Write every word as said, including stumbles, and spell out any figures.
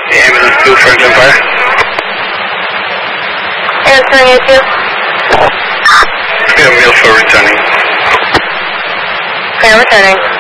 Ambulance two, French Empire. Answering you two. Yeah, Milford returning. Okay, returning.